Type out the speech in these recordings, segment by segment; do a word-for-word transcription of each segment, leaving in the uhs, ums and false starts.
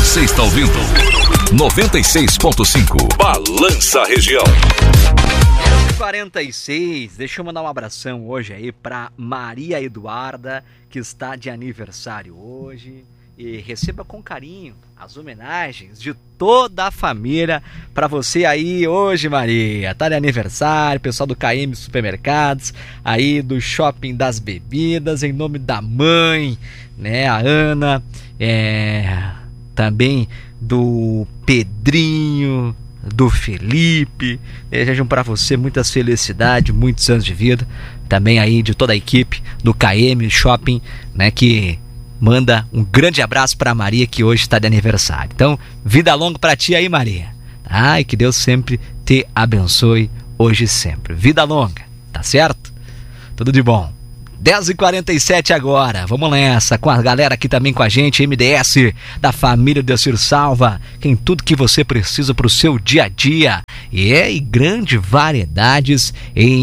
Você está ouvindo noventa e seis ponto cinco Balança Região. quarenta e seis, deixa eu mandar um abração hoje aí pra Maria Eduarda, que está de aniversário hoje. E receba com carinho as homenagens de toda a família para você aí hoje, Maria. Tá de aniversário, pessoal do K M Supermercados, aí do Shopping das Bebidas, em nome da mãe, né, a Ana, é, também do Pedrinho, do Felipe. Desejam para você muitas felicidades, muitos anos de vida. Também aí de toda a equipe do K M Shopping, né, que manda um grande abraço para Maria, que hoje está de aniversário. Então, vida longa para ti aí, Maria. Ai, que Deus sempre te abençoe, hoje e sempre. Vida longa, tá certo? Tudo de bom. dez e quarenta e sete agora, vamos nessa, com a galera aqui também com a gente, M D S, da família Decir Salva, tem tudo que você precisa para o seu dia a dia, e é e grande variedades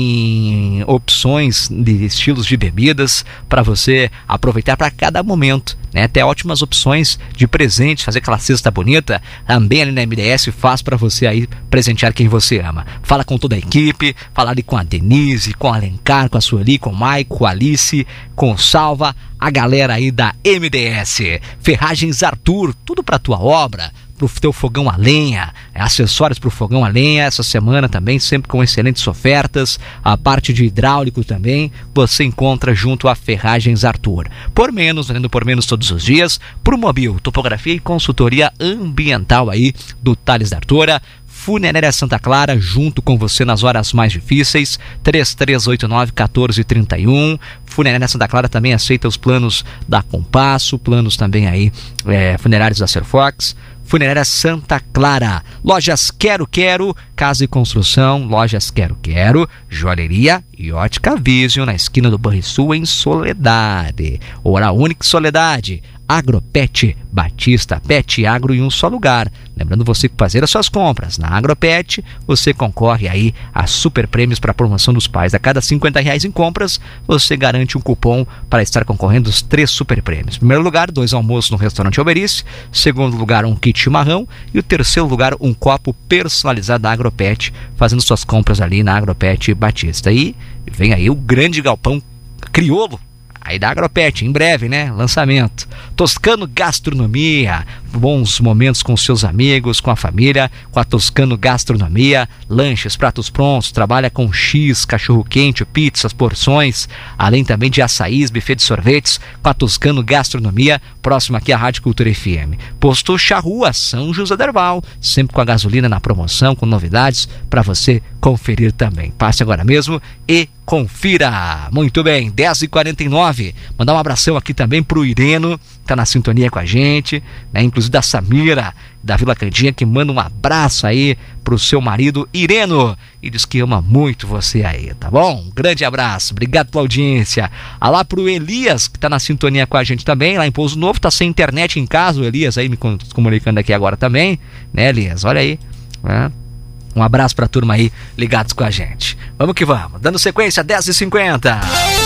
em opções de estilos de bebidas para você aproveitar para cada momento, né? Até ótimas opções de presentes, fazer aquela cesta bonita, também ali na M D S faz para você aí presentear quem você ama. Fala com toda a equipe, fala ali com a Denise, com a Alencar, com a Sueli, com o Maico, a Alice, com o Salva, a galera aí da M D S. Ferragens Arthur, tudo para tua obra, pro teu fogão a lenha, acessórios pro fogão a lenha, essa semana também, sempre com excelentes ofertas, a parte de hidráulico também, você encontra junto a Ferragens Arthur. Por menos, vendendo por menos todos os dias, Promobil, topografia e consultoria ambiental aí do Thales da Artura. Funerária Santa Clara, junto com você nas horas mais difíceis, três três oito nove, um quatro três um. Funerária Santa Clara também aceita os planos da Compasso, planos também aí, é, funerários da Serfox. Funerária Santa Clara, lojas Quero Quero, casa e construção, lojas Quero Quero, joalheria e ótica Vision, na esquina do Banrisul, em Soledade. Hora Única Soledade, Agropet, Batista, Pet Agro em um só lugar. Lembrando você que fazer as suas compras na Agropet, você concorre aí a super prêmios para a promoção dos pais. A cada cinquenta reais em compras, você garante um cupom para estar concorrendo aos três super prêmios. Primeiro lugar, dois almoços no restaurante Alberice. Segundo lugar, um kit chimarrão. E o terceiro lugar, um copo personalizado da Agropet, fazendo suas compras ali na Agropet Batista. E vem aí o grande galpão crioulo aí da Agropet, em breve, né? Lançamento. Toscano Gastronomia, bons momentos com seus amigos, com a família, com a Toscano Gastronomia, lanches, pratos prontos, trabalha com X, cachorro-quente, pizzas, porções, além também de açaís, buffet de sorvetes, com a Toscano Gastronomia, próximo aqui à Rádio Cultura F M. Posto Charrua, São José do Herval, sempre com a gasolina na promoção, com novidades para você conferir também. Passe agora mesmo e confira. Muito bem, dez e quarenta e nove. Mandar um abração aqui também pro Ireno, que tá na sintonia com a gente, né? Inclusive da Samira, da Vila Candinha, que manda um abraço aí pro seu marido Ireno e diz que ama muito você aí, tá bom? Um grande abraço, obrigado pela audiência. Alá pro Elias, que tá na sintonia com a gente também, lá em Pouso Novo, tá sem internet em casa, o Elias aí me comunicando aqui agora também, né, Elias? Olha aí, né? Um abraço pra turma aí ligados com a gente. Vamos que vamos, dando sequência, dez e cinquenta.